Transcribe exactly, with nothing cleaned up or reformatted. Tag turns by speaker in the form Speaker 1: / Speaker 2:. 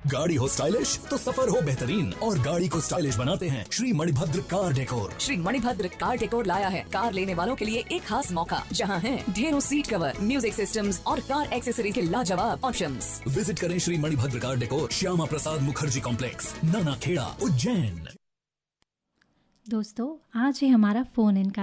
Speaker 1: गाड़ी हो स्टाइलिश तो सफर हो बेहतरीन, और गाड़ी को स्टाइलिश बनाते हैं Shri Manibhadra car decor.
Speaker 2: Shri Manibhadra car decor लाया है कार लेने वालों के लिए एक खास मौका, जहां है ढेरों सीट कवर, म्यूजिक सिस्टम्स और कार एक्सेसरीज के लाजवाब ऑप्शंस।
Speaker 1: विजिट करें Shri Manibhadra car decor, Shyama Prasad Mukherjee complex, नाना खेड़ा, उज्जैन।
Speaker 3: दोस्तों, आज है हमारा फोन इन